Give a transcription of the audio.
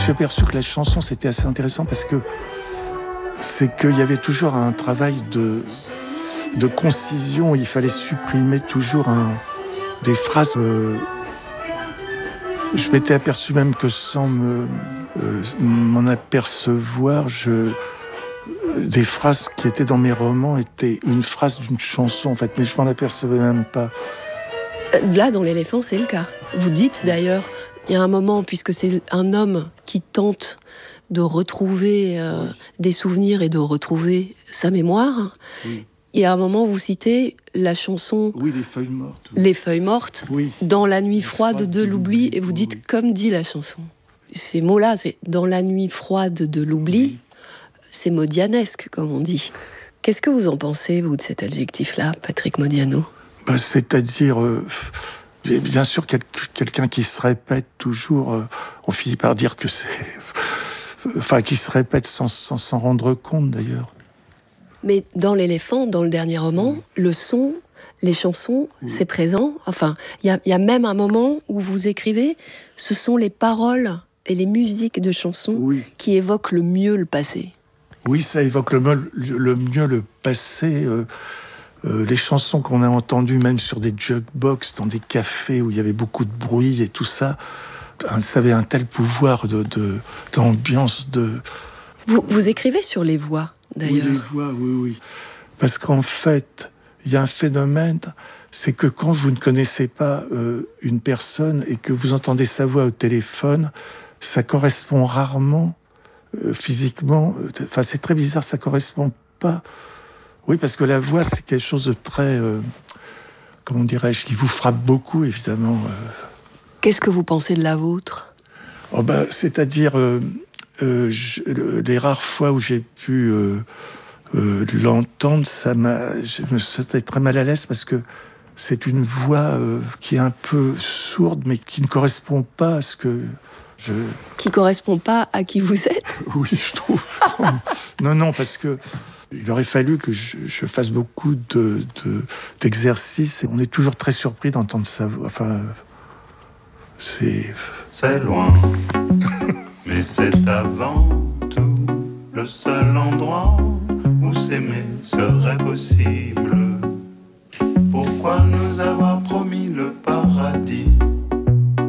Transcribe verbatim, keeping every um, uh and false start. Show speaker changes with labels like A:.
A: suis aperçu que la chanson, c'était assez intéressant parce que c'est qu'il y avait toujours un travail de, de concision. Il fallait supprimer toujours un, des phrases. Euh, je m'étais aperçu même que sans me, euh, m'en apercevoir, je, des phrases qui étaient dans mes romans étaient une phrase d'une chanson, en fait, mais je m'en apercevais même pas.
B: Là, dans l'éléphant, c'est le cas. Vous dites d'ailleurs, il y a un moment, puisque c'est un homme qui tente de retrouver euh, des souvenirs et de retrouver sa mémoire.
A: Oui.
B: Il y a un moment où vous citez la chanson
A: Oui, les feuilles mortes. Oui.
B: Les feuilles mortes,
A: oui.
B: Dans la nuit froide, froide de l'oubli, et vous dites
A: oui.
B: Comme dit la chanson. Ces mots-là, c'est dans la nuit froide de l'oubli, oui. C'est modianesque, comme on dit. Qu'est-ce que vous en pensez, vous, de cet adjectif-là, Patrick Modiano ?
A: Ben, c'est-à-dire, euh, bien sûr, quel, quelqu'un qui se répète toujours, euh, on finit par dire que c'est... Enfin, qui se répète sans, sans s'en rendre compte, d'ailleurs.
B: Mais dans l'éléphant, dans le dernier roman, oui. Le son, les chansons, oui. C'est présent. Enfin, il y, y a même un moment où vous écrivez, ce sont les paroles et les musiques de chansons oui. Qui évoquent le mieux le passé.
A: Oui, ça évoque le, le, le mieux le passé. Euh, euh, les chansons qu'on a entendues, même sur des jukebox, dans des cafés où il y avait beaucoup de bruit et tout ça, ça avait un tel pouvoir de, de, d'ambiance. De...
B: Vous, vous écrivez sur les voix, d'ailleurs.
A: Oui, les voix, oui, oui. Parce qu'en fait, il y a un phénomène, c'est que quand vous ne connaissez pas euh, une personne et que vous entendez sa voix au téléphone, ça correspond rarement euh, physiquement. Enfin, c'est très bizarre, ça correspond pas. Oui, parce que la voix, c'est quelque chose de très, euh, comment dirais-je, qui vous frappe beaucoup, évidemment. Euh.
B: Qu'est-ce que vous pensez de la vôtre ?
A: Oh ben, c'est-à-dire, euh, euh, je, les rares fois où j'ai pu euh, euh, l'entendre, ça m'a, je me sentais très mal à l'aise parce que c'est une voix euh, qui est un peu sourde, mais qui ne correspond pas à ce que je...
B: Qui correspond pas à qui vous êtes ?
A: Oui, je trouve. non, non, parce que il aurait fallu que je, je fasse beaucoup de, de, d'exercices. Et on est toujours très surpris d'entendre sa voix. Enfin, c'est...
C: C'est loin, mais c'est avant tout le seul endroit où s'aimer serait possible.